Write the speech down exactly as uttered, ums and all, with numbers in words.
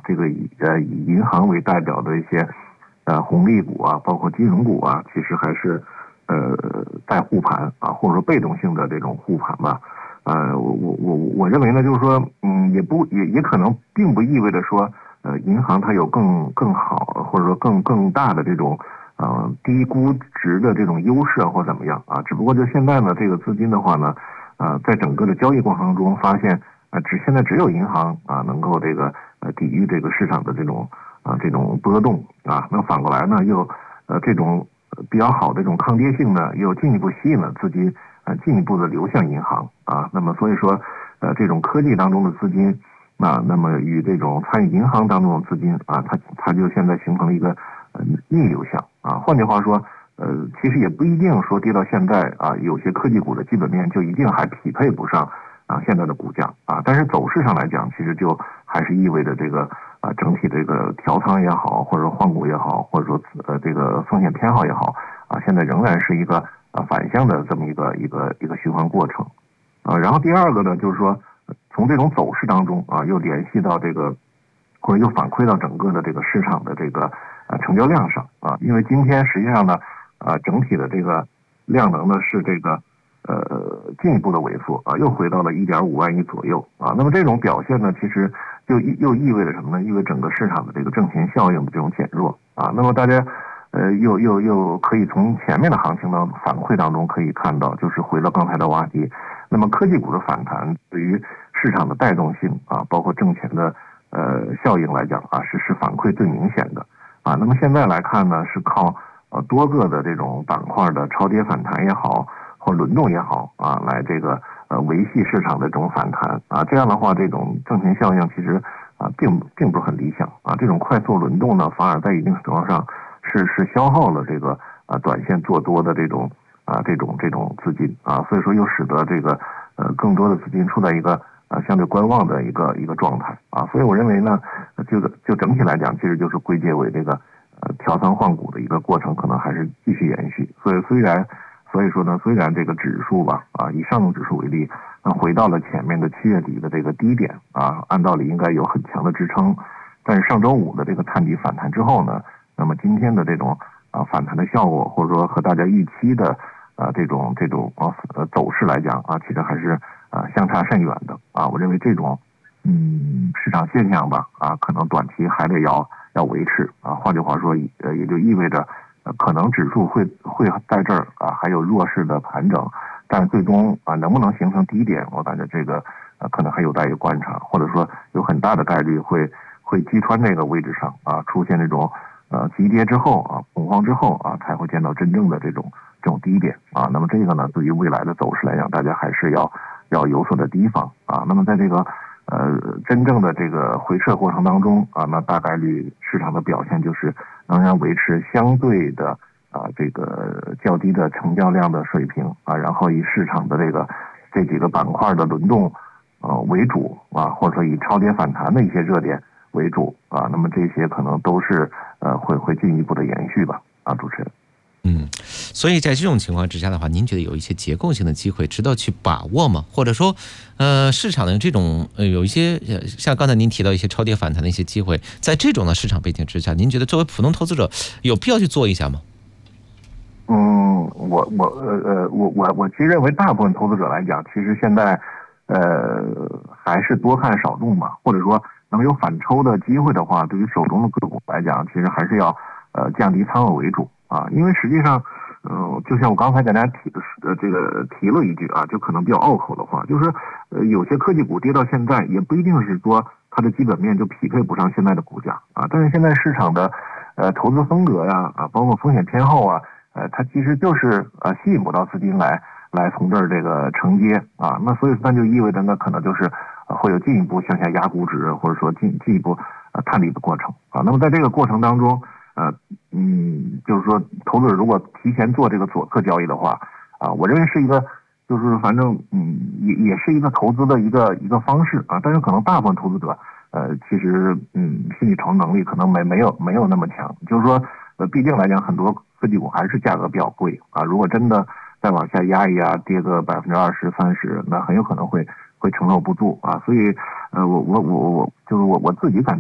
这个以呃以银行为代表的一些呃红利股啊，包括金融股啊，其实还是呃在护盘啊，或者说被动性的这种护盘吧。呃，我我我我认为呢，就是说，嗯，也不也也可能并不意味着说，呃，银行它有更更好或者说更更大的这种呃低估值的这种优势或怎么样啊？只不过就现在呢，这个资金的话呢，呃，在整个的交易过程中发现，啊、呃，只现在只有银行啊能够这个呃抵御这个市场的这种啊、呃、这种波动啊，那反过来呢又呃这种比较好的这种抗跌性呢，又进一步吸引了资金。呃，进一步的流向银行啊，那么所以说，呃，这种科技当中的资金啊，那么与这种参与银行当中的资金啊，它它就现在形成了一个呃逆流向啊。换句话说，呃，其实也不一定说跌到现在啊，有些科技股的基本面就一定还匹配不上啊现在的股价啊，但是走势上来讲，其实就还是意味着这个啊整体这个调仓也好，或者说换股也好，或者说呃这个风险偏好也好啊，现在仍然是一个。啊，反向的这么一个一个一个循环过程，啊，然后第二个呢，就是说从这种走势当中啊，又联系到这个，或者又反馈到整个的这个市场的这个呃成交量上啊，因为今天实际上呢，啊，整体的这个量能呢是这个呃进一步的萎缩啊，又回到了一点五万亿左右啊，那么这种表现呢，其实就又意味着什么呢？意味着整个市场的这个挣钱效应的这种减弱啊，那么大家。呃，又又又可以从前面的行情的反馈当中可以看到，就是回到刚才的话题，那么科技股的反弹对于市场的带动性啊，包括挣钱的呃效应来讲啊，是是反馈最明显的啊。那么现在来看呢，是靠呃多个的这种板块的超跌反弹也好，或轮动也好啊，来这个呃维系市场的这种反弹啊。这样的话，这种挣钱效应其实啊并并不是很理想啊。这种快速轮动呢，反而在一定程度上。是是消耗了这个啊短线做多的这种啊这种这种资金啊，所以说又使得这个呃更多的资金处在一个啊相对观望的一个一个状态啊，所以我认为呢，就就整体来讲，其实就是归结为这个呃调仓换股的一个过程，可能还是继续延续。所以虽然所以说呢，虽然这个指数吧啊以上证指数为例，那回到了前面的七月底的这个低点啊，按道理应该有很强的支撑，但是上周五的这个探底反弹之后呢。那么今天的这种啊反弹的效果，或者说和大家预期的啊这种这种啊呃走势来讲啊，其实还是啊相差甚远的啊。我认为这种嗯市场现象吧啊，可能短期还得要要维持啊。换句话说，呃也就意味着呃可能指数会会在这儿啊还有弱势的盘整，但是最终啊能不能形成低点，我感觉这个呃可能还有待于观察，或者说有很大的概率会会击穿那个位置上啊，出现这种。呃，急跌之后啊，恐慌之后啊，才会见到真正的这种这种低点啊。那么这个呢，对于未来的走势来讲，大家还是要要有所的提防啊。那么在这个呃真正的这个回撤过程当中啊，那大概率市场的表现就是仍然维持相对的啊这个较低的成交量的水平啊，然后以市场的这个这几个板块的轮动呃为主啊，或者说以超跌反弹的一些热点。为主啊，那么这些可能都是呃会会进一步的延续吧啊，主持人。 嗯，所以在这种情况之下的话，您觉得有一些结构性的机会值得去把握吗？或者说，呃，市场的这种呃有一些像刚才您提到一些超跌反弹的一些机会，在这种的市场背景之下，您觉得作为普通投资者有必要去做一下吗？ 嗯，我我呃呃我我我其实认为大部分投资者来讲，其实现在呃还是多看少动吧，或者说。能有反抽的机会的话，对于手中的个股来讲，其实还是要呃降低仓位为主啊，因为实际上，呃，就像我刚才给大家提的呃这个提了一句啊，就可能比较拗口的话，就是呃有些科技股跌到现在，也不一定是说它的基本面就匹配不上现在的股价啊，但是现在市场的呃投资风格呀啊，包括风险偏好啊，呃，它其实就是呃吸引不到资金来来从这儿这个承接啊，那所以那就意味着那可能就是。会有进一步向下压估值，或者说进进一步呃探底的过程啊。那么在这个过程当中，呃嗯，就是说投资者如果提前做这个左侧交易的话啊，我认为是一个就是反正嗯也也是一个投资的一个一个方式啊。但是可能大部分投资者呃其实嗯心理承受能力可能没没有没有那么强，就是说呃毕竟来讲很多科技股还是价格比较贵啊。如果真的再往下压一压，跌个百分之二十三十，那很有可能会。会承受不住啊，所以，呃，我我我我就是我我自己感觉。